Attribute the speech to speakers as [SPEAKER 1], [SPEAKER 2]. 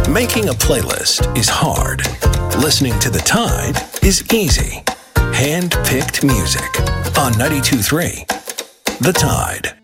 [SPEAKER 1] Making a playlist is hard. Listening to The Tide is easy. Hand-picked music on 92.3 The Tide.